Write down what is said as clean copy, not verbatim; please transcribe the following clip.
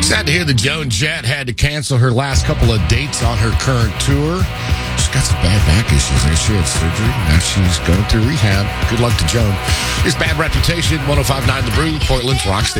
Sad to hear that Joan Jett had to cancel her last couple of dates on her current tour. She's got some bad back issues. She had surgery. Now she's going through rehab. Good luck to Joan. It's Bad Reputation, 105.9 The Brew, Portland's Rock Station.